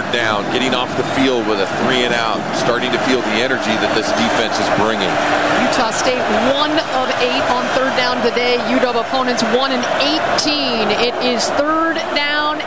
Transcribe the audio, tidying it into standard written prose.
third down, getting off the field with a 3 and out, starting to feel the energy that this defense is bringing. Utah State 1 of 8 on third down today. UW opponents 1 and 18. It is third down